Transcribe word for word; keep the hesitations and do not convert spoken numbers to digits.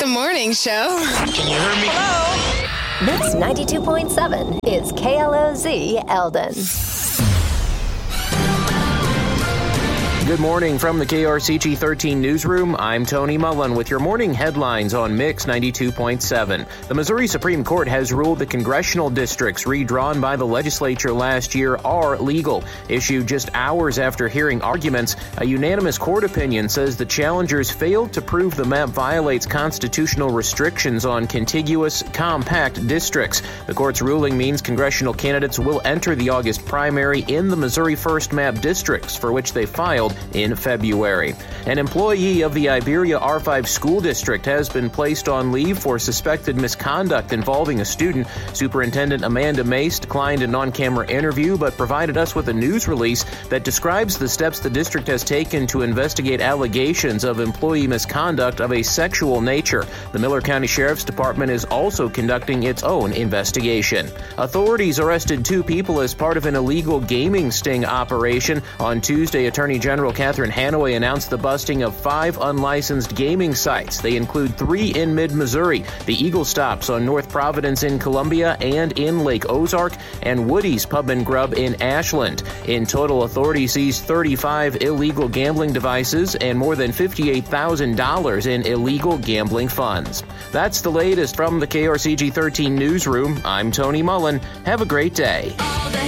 morning show. Can you hear me? Hello? Mix ninety-two point seven is K L O Z Eldon. Good morning from the K R C G thirteen newsroom. I'm Tony Mullen with your morning headlines on Mix ninety-two point seven. The Missouri Supreme Court has ruled the congressional districts redrawn by the legislature last year are legal. Issued just hours after hearing arguments, a unanimous court opinion says the challengers failed to prove the map violates constitutional restrictions on contiguous, compact districts. The court's ruling means congressional candidates will enter the August primary in the Missouri First Map districts, for which they filed in February. An employee of the Iberia R five school district has been placed on leave for suspected misconduct involving a student. Superintendent Amanda Mace declined a non-camera interview, but provided us with a news release that describes the steps the district has taken to investigate allegations of employee misconduct of a sexual nature. The Miller County Sheriff's Department is also conducting its own investigation. Authorities arrested two people as part of an illegal gaming sting operation. On Tuesday, Attorney General Catherine Hanaway announced the busting of five unlicensed gaming sites. They include three in mid-Missouri, the Eagle Stops on North Providence in Columbia and in Lake Ozark, and Woody's Pub and Grub in Ashland. In total, authorities seized thirty-five illegal gambling devices and more than fifty-eight thousand dollars in illegal gambling funds. That's the latest from the K R C G thirteen newsroom. I'm Tony Mullen. Have a great day. All the